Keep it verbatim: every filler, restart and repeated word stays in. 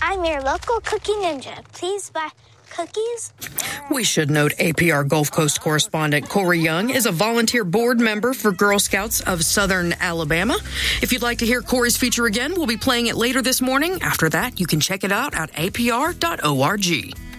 I'm your local cookie ninja. Please buy cookies. We should note A P R Gulf Coast correspondent Corey Young is a volunteer board member for Girl Scouts of Southern Alabama. If you'd like to hear Corey's feature again, we'll be playing it later this morning. After that, you can check it out at A P R dot org.